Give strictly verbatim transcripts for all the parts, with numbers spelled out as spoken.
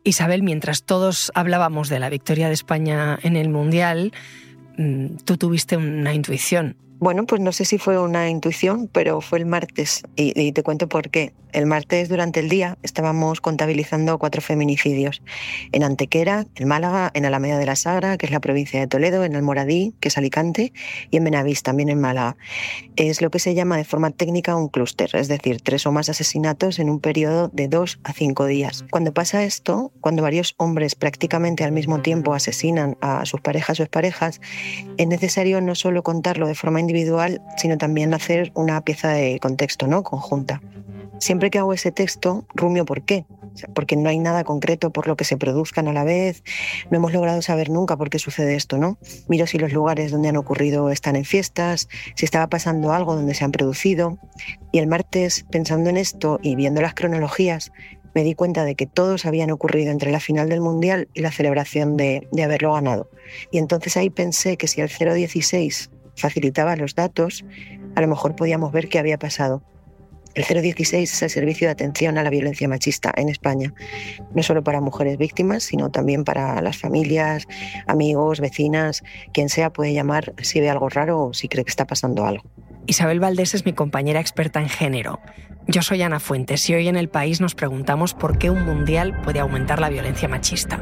Isabel, mientras todos hablábamos de la victoria de España en el Mundial, tú tuviste una intuición. Bueno, pues no sé si fue una intuición, pero fue el martes, y, y te cuento por qué. El martes durante el día estábamos contabilizando cuatro feminicidios. En Antequera, en Málaga, en Alameda de la Sagra, que es la provincia de Toledo, en Almoradí, que es Alicante, y en Benavís, también en Málaga. Es lo que se llama de forma técnica un clúster, es decir, tres o más asesinatos en un periodo de dos a cinco días. Cuando pasa esto, cuando varios hombres prácticamente al mismo tiempo asesinan a sus parejas o exparejas, es necesario no solo contarlo de forma individual, sino también hacer una pieza de contexto, ¿no?, conjunta. Siempre que hago ese texto, rumio por qué. O sea, porque no hay nada concreto por lo que se produzcan a la vez. No hemos logrado saber nunca por qué sucede esto, ¿no? Miro si los lugares donde han ocurrido están en fiestas, si estaba pasando algo donde se han producido. Y el martes, pensando en esto y viendo las cronologías, me di cuenta de que todos habían ocurrido entre la final del Mundial y la celebración de, de haberlo ganado. Y entonces ahí pensé que si el cero dieciséis facilitaba los datos, a lo mejor podíamos ver qué había pasado. El cero dieciséis es el servicio de atención a la violencia machista en España, no solo para mujeres víctimas, sino también para las familias, amigos, vecinas, quien sea puede llamar si ve algo raro o si cree que está pasando algo. Isabel Valdés es mi compañera experta en género. Yo soy Ana Fuentes y hoy en El País nos preguntamos por qué un mundial puede aumentar la violencia machista.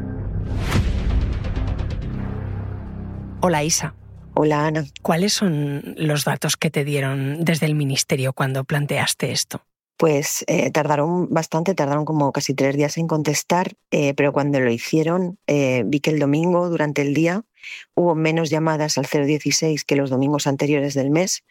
Hola, Isa. Hola, Ana. ¿Cuáles son los datos que te dieron desde el Ministerio cuando planteaste esto? Pues eh, tardaron bastante, tardaron como casi tres días en contestar, eh, pero cuando lo hicieron eh, vi que el domingo, durante el día, hubo menos llamadas al cero dieciséis que los domingos anteriores del mes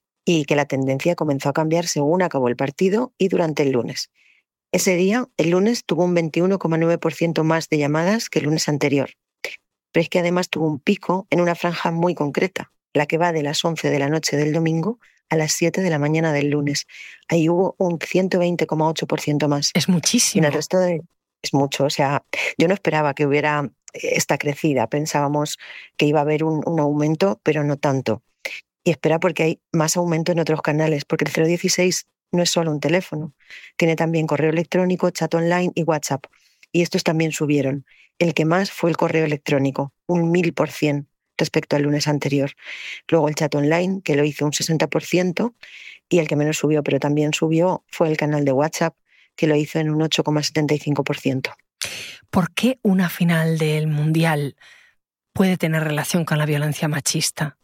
y que la tendencia comenzó a cambiar según acabó el partido y durante el lunes. Ese día, el lunes, tuvo un veintiuno coma nueve por ciento más de llamadas que el lunes anterior. Pero es que además tuvo un pico en una franja muy concreta, la que va de las once de la noche del domingo a las siete de la mañana del lunes. Ahí hubo un ciento veinte coma ocho por ciento más. Es muchísimo. En el resto de... Es mucho, o sea, yo no esperaba que hubiera esta crecida, pensábamos que iba a haber un, un aumento, pero no tanto. Y espera porque hay más aumento en otros canales, porque el cero dieciséis no es solo un teléfono, tiene también correo electrónico, chat online y WhatsApp. Y estos también subieron. El que más fue el correo electrónico, un mil por ciento respecto al lunes anterior. Luego el chat online, que lo hizo un sesenta por ciento, y el que menos subió, pero también subió, fue el canal de WhatsApp, que lo hizo en un ocho coma setenta y cinco por ciento. ¿Por qué una final del Mundial puede tener relación con la violencia machista?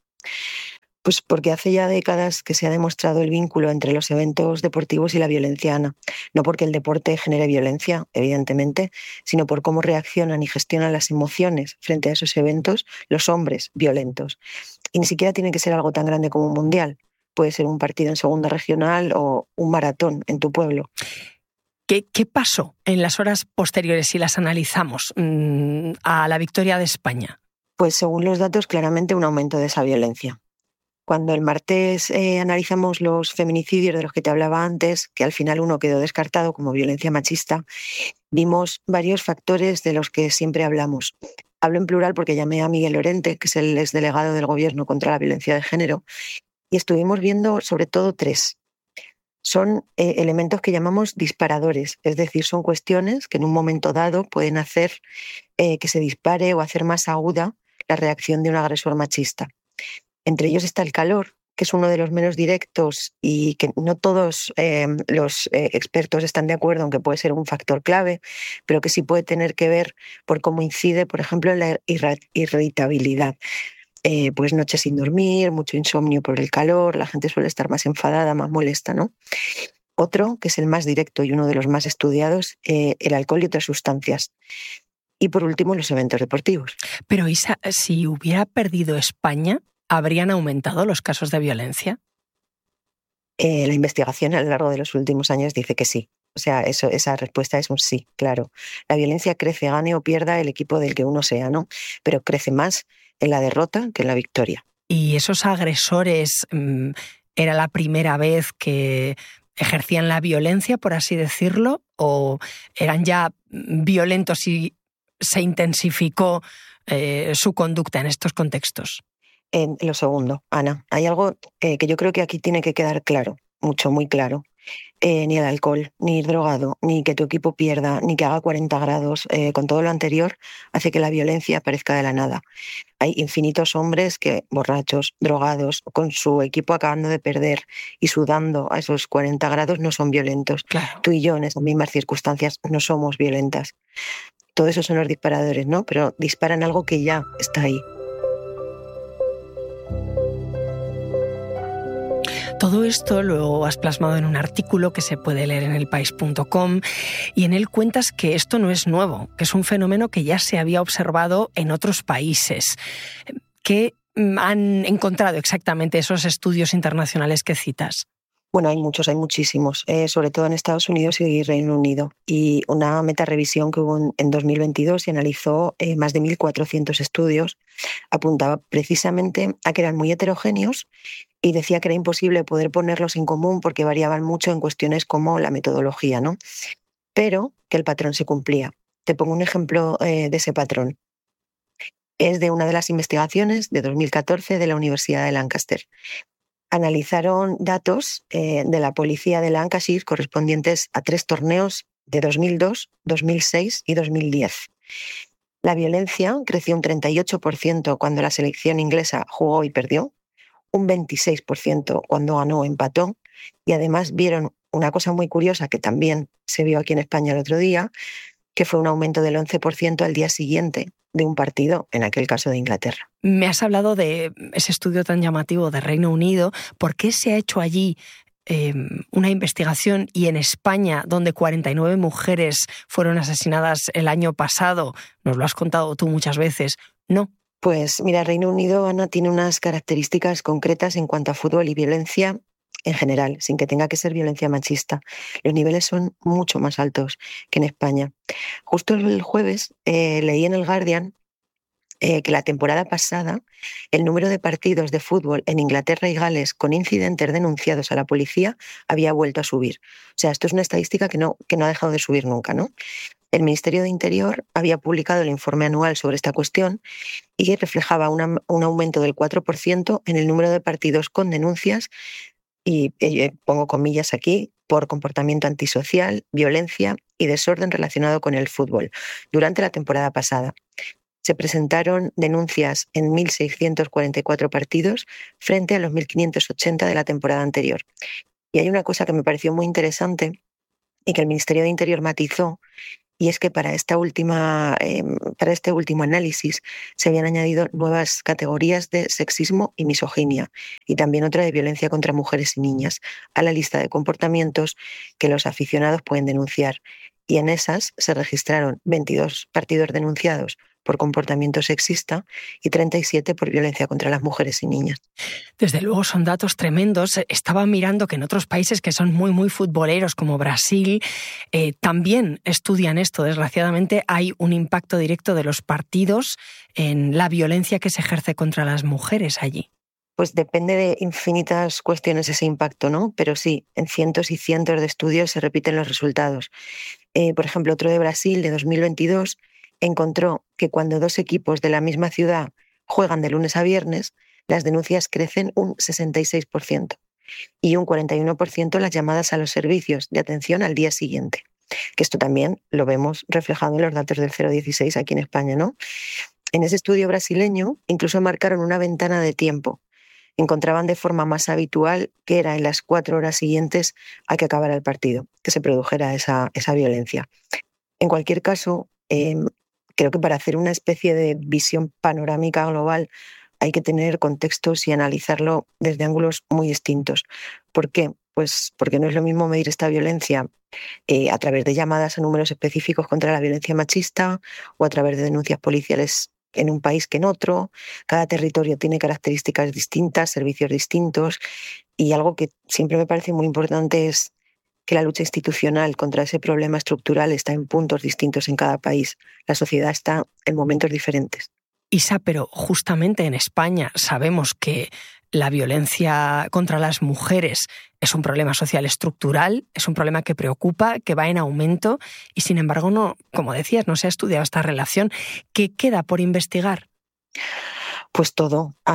Pues porque hace ya décadas que se ha demostrado el vínculo entre los eventos deportivos y la violencia, Ana. No porque el deporte genere violencia, evidentemente, sino por cómo reaccionan y gestionan las emociones frente a esos eventos los hombres violentos. Y ni siquiera tiene que ser algo tan grande como un mundial. Puede ser un partido en segunda regional o un maratón en tu pueblo. ¿Qué, qué pasó en las horas posteriores si las analizamos mmm, a la victoria de España? Pues según los datos, claramente un aumento de esa violencia. Cuando el martes eh, analizamos los feminicidios de los que te hablaba antes, que al final uno quedó descartado como violencia machista, vimos varios factores de los que siempre hablamos. Hablo en plural porque llamé a Miguel Lorente, que es el exdelegado del Gobierno contra la violencia de género, y estuvimos viendo sobre todo tres. Son eh, elementos que llamamos disparadores, es decir, son cuestiones que en un momento dado pueden hacer eh, que se dispare o hacer más aguda la reacción de un agresor machista. Entre ellos está el calor, que es uno de los menos directos y que no todos eh, los eh, expertos están de acuerdo en que puede ser un factor clave, pero que sí puede tener que ver por cómo incide, por ejemplo, en la irra- irritabilidad. Eh, pues noches sin dormir, mucho insomnio por el calor, la gente suele estar más enfadada, más molesta, ¿no? Otro, que es el más directo y uno de los más estudiados, eh, el alcohol y otras sustancias. Y por último, los eventos deportivos. Pero Isa, si hubiera perdido España, ¿habrían aumentado los casos de violencia? Eh, la investigación a lo largo de los últimos años dice que sí. O sea, eso, esa respuesta es un sí, claro. La violencia crece, gane o pierda el equipo del que uno sea, ¿no? Pero crece más en la derrota que en la victoria. ¿Y esos agresores mmm, era la primera vez que ejercían la violencia, por así decirlo? ¿O eran ya violentos y se intensificó eh, su conducta en estos contextos? En lo segundo, Ana, hay algo eh, que yo creo que aquí tiene que quedar claro, mucho, muy claro. Eh, ni el alcohol, ni ir drogado, ni que tu equipo pierda, ni que haga cuarenta grados. Eh, con todo lo anterior, hace que la violencia aparezca de la nada. Hay infinitos hombres que, borrachos, drogados, con su equipo acabando de perder y sudando a esos cuarenta grados, no son violentos. Claro. Tú y yo, en esas mismas circunstancias, no somos violentas. Todo eso son los disparadores, ¿no? Pero disparan algo que ya está ahí. Todo esto lo has plasmado en un artículo que se puede leer en el país punto com y en él cuentas que esto no es nuevo, que es un fenómeno que ya se había observado en otros países. ¿Qué han encontrado exactamente esos estudios internacionales que citas? Bueno, hay muchos, hay muchísimos, eh, sobre todo en Estados Unidos y Reino Unido. Y una metarrevisión que hubo en, en dos mil veintidós y analizó eh, más de mil cuatrocientos estudios, apuntaba precisamente a que eran muy heterogéneos y decía que era imposible poder ponerlos en común porque variaban mucho en cuestiones como la metodología, ¿no? Pero que el patrón se cumplía. Te pongo un ejemplo eh, de ese patrón. Es de una de las investigaciones de dos mil catorce de la Universidad de Lancaster. Analizaron datos eh, de la policía de Lancashire correspondientes a tres torneos de dos mil dos, dos mil seis y dos mil diez. La violencia creció un treinta y ocho por ciento cuando la selección inglesa jugó y perdió, un veintiséis por ciento cuando ganó o empató, y además vieron una cosa muy curiosa que también se vio aquí en España el otro día, que fue un aumento del once por ciento al día siguiente de un partido, en aquel caso de Inglaterra. Me has hablado de ese estudio tan llamativo de Reino Unido. ¿Por qué se ha hecho allí eh, una investigación y en España, donde cuarenta y nueve mujeres fueron asesinadas el año pasado, nos lo has contado tú muchas veces, no? Pues mira, Reino Unido, Ana, tiene unas características concretas en cuanto a fútbol y violencia en general, sin que tenga que ser violencia machista. Los niveles son mucho más altos que en España. Justo el jueves eh, leí en el Guardian eh, que la temporada pasada el número de partidos de fútbol en Inglaterra y Gales con incidentes denunciados a la policía había vuelto a subir. O sea, esto es una estadística que no, que no ha dejado de subir nunca, ¿no? El Ministerio de Interior había publicado el informe anual sobre esta cuestión y reflejaba una, un aumento del cuatro por ciento en el número de partidos con denuncias, y eh, pongo comillas aquí, por comportamiento antisocial, violencia y desorden relacionado con el fútbol. Durante la temporada pasada se presentaron denuncias en mil seiscientos cuarenta y cuatro partidos frente a los mil quinientos ochenta de la temporada anterior. Y hay una cosa que me pareció muy interesante y que el Ministerio de Interior matizó, y es que para, esta última, eh, para este último análisis se habían añadido nuevas categorías de sexismo y misoginia, y también otra de violencia contra mujeres y niñas, a la lista de comportamientos que los aficionados pueden denunciar. Y en esas se registraron veintidós partidos denunciados por comportamiento sexista y treinta y siete por violencia contra las mujeres y niñas. Desde luego son datos tremendos. Estaba mirando que en otros países que son muy, muy futboleros, como Brasil, eh, también estudian esto. Desgraciadamente hay un impacto directo de los partidos en la violencia que se ejerce contra las mujeres allí. Pues depende de infinitas cuestiones ese impacto, ¿no? Pero sí, en cientos y cientos de estudios se repiten los resultados. Eh, por ejemplo, otro de Brasil, de dos mil veintidós, encontró que cuando dos equipos de la misma ciudad juegan de lunes a viernes, las denuncias crecen un sesenta y seis por ciento y un cuarenta y uno por ciento las llamadas a los servicios de atención al día siguiente. Que esto también lo vemos reflejado en los datos del cero dieciséis aquí en España, ¿no? En ese estudio brasileño incluso marcaron una ventana de tiempo. Encontraban de forma más habitual que era en las cuatro horas siguientes a que acabara el partido, que se produjera esa, esa violencia. En cualquier caso, eh, creo que para hacer una especie de visión panorámica global hay que tener contextos y analizarlo desde ángulos muy distintos. ¿Por qué? Pues porque no es lo mismo medir esta violencia eh, a través de llamadas a números específicos contra la violencia machista o a través de denuncias policiales en un país que en otro. Cada territorio tiene características distintas, servicios distintos, y algo que siempre me parece muy importante es que la lucha institucional contra ese problema estructural está en puntos distintos en cada país. La sociedad está en momentos diferentes. Isa, pero justamente en España sabemos que la violencia contra las mujeres es un problema social estructural, es un problema que preocupa, que va en aumento y sin embargo, no, como decías, no se ha estudiado esta relación. ¿Qué queda por investigar? Pues todo, Ana.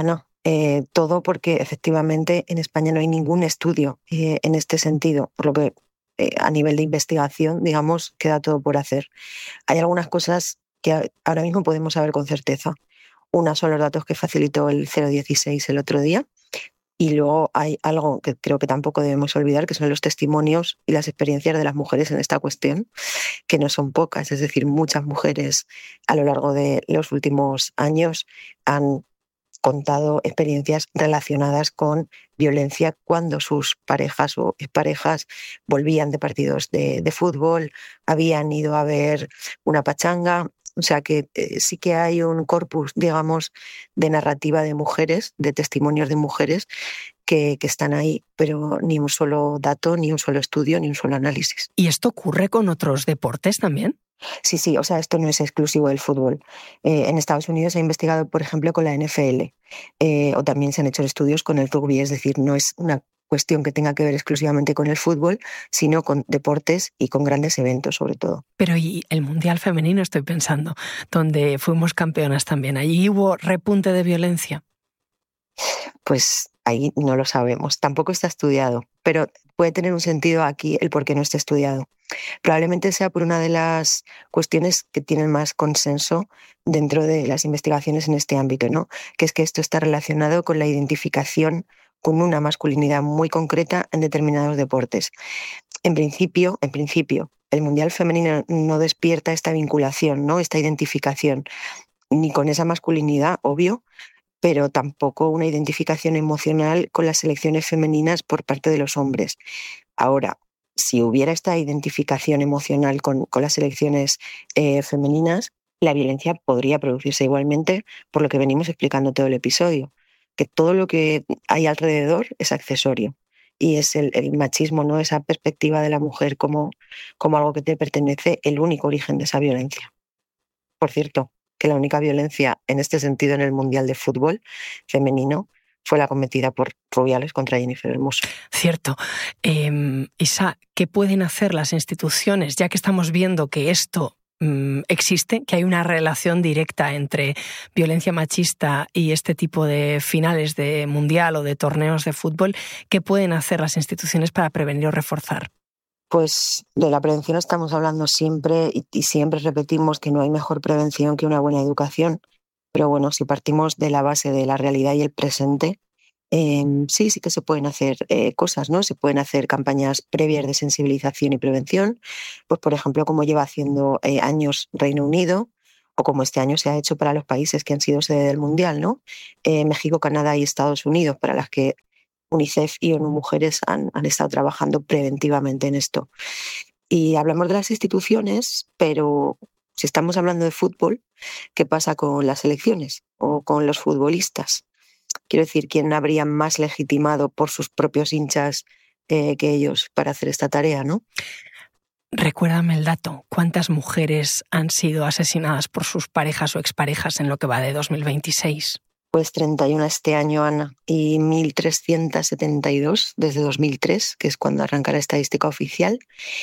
Eh, todo porque efectivamente en España no hay ningún estudio eh, en este sentido, por lo que eh, a nivel de investigación, digamos, queda todo por hacer. Hay algunas cosas que ahora mismo podemos saber con certeza. Una son los datos que facilitó el cero dieciséis el otro día, y luego hay algo que creo que tampoco debemos olvidar, que son los testimonios y las experiencias de las mujeres en esta cuestión, que no son pocas. Es decir, muchas mujeres a lo largo de los últimos años han contado experiencias relacionadas con violencia cuando sus parejas o exparejas volvían de partidos de, de fútbol, habían ido a ver una pachanga. O sea que eh, sí que hay un corpus, digamos, de narrativa de mujeres, de testimonios de mujeres que, que están ahí, pero ni un solo dato, ni un solo estudio, ni un solo análisis. ¿Y esto ocurre con otros deportes también? Sí, sí, o sea, esto no es exclusivo del fútbol. Eh, en Estados Unidos se ha investigado, por ejemplo, con la N F L, eh, o también se han hecho estudios con el rugby, es decir, no es una cuestión que tenga que ver exclusivamente con el fútbol, sino con deportes y con grandes eventos, sobre todo. Pero y el Mundial Femenino, estoy pensando, donde fuimos campeonas también, ¿allí hubo repunte de violencia? Pues ahí no lo sabemos, tampoco está estudiado, pero puede tener un sentido aquí el por qué no está estudiado. Probablemente sea por una de las cuestiones que tienen más consenso dentro de las investigaciones en este ámbito, ¿no? Que es que esto está relacionado con la identificación con una masculinidad muy concreta en determinados deportes. En principio, en principio, el Mundial Femenino no despierta esta vinculación, ¿no? Esta identificación, ni con esa masculinidad, obvio, pero tampoco una identificación emocional con las selecciones femeninas por parte de los hombres. Ahora, si hubiera esta identificación emocional con, con las selecciones eh, femeninas, la violencia podría producirse igualmente, por lo que venimos explicando todo el episodio, que todo lo que hay alrededor es accesorio y es el, el machismo, ¿no? Esa perspectiva de la mujer como, como algo que te pertenece, el único origen de esa violencia. Por cierto, que la única violencia en este sentido en el Mundial de Fútbol femenino fue la cometida por Rubiales contra Jennifer Hermoso. Cierto. Eh, Isa, ¿qué pueden hacer las instituciones, ya que estamos viendo que esto mmm, existe, que hay una relación directa entre violencia machista y este tipo de finales de Mundial o de torneos de fútbol? ¿Qué pueden hacer las instituciones para prevenir o reforzar? Pues de la prevención estamos hablando siempre y, y siempre repetimos que no hay mejor prevención que una buena educación. Pero bueno, si partimos de la base de la realidad y el presente, eh, sí, sí que se pueden hacer eh, cosas, ¿no? Se pueden hacer campañas previas de sensibilización y prevención, pues por ejemplo, como lleva haciendo eh, años Reino Unido, o como este año se ha hecho para los países que han sido sede del Mundial, ¿no? Eh, México, Canadá y Estados Unidos, para las que UNICEF y ONU Mujeres han, han estado trabajando preventivamente en esto. Y hablamos de las instituciones, pero si estamos hablando de fútbol, ¿qué pasa con las selecciones o con los futbolistas? Quiero decir, ¿quién habría más legitimado por sus propios hinchas eh, que ellos para hacer esta tarea, ¿no? Recuérdame el dato. ¿Cuántas mujeres han sido asesinadas por sus parejas o exparejas en lo que va de dos mil veintiséis? Pues treinta y una este año, Ana, y mil trescientas setenta y dos desde dos mil tres, que es cuando arranca la estadística oficial.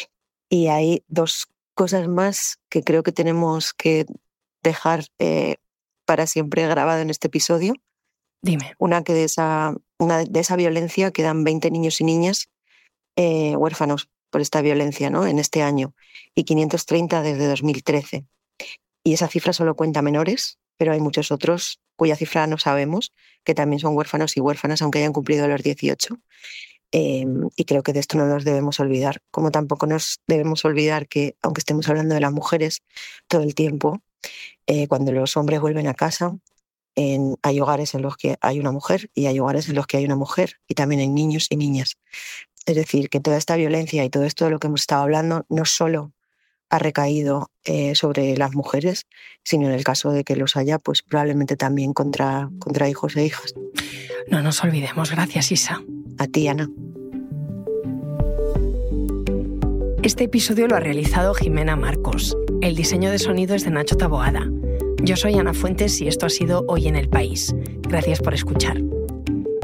Y hay dos cosas más que creo que tenemos que dejar eh, para siempre grabado en este episodio. Dime. Una que de esa, una de esa violencia quedan veinte niños y niñas eh, huérfanos por esta violencia, ¿no? En este año, y quinientos treinta desde dos mil trece. Y esa cifra solo cuenta menores, pero hay muchos otros cuya cifra no sabemos, que también son huérfanos y huérfanas, aunque hayan cumplido los dieciocho. Eh, y creo que de esto no nos debemos olvidar, como tampoco nos debemos olvidar que, aunque estemos hablando de las mujeres todo el tiempo, eh, cuando los hombres vuelven a casa, en, hay hogares en los que hay una mujer y hay hogares en los que hay una mujer y también hay niños y niñas. Es decir, que toda esta violencia y todo esto de lo que hemos estado hablando no solo ha recaído eh, sobre las mujeres, sino en el caso de que los haya, pues probablemente también contra, contra hijos e hijas. No nos olvidemos. Gracias, Isa. A ti, Ana. Este episodio lo ha realizado Jimena Marcos. El diseño de sonido es de Nacho Taboada. Yo soy Ana Fuentes y esto ha sido Hoy en el País. Gracias por escuchar.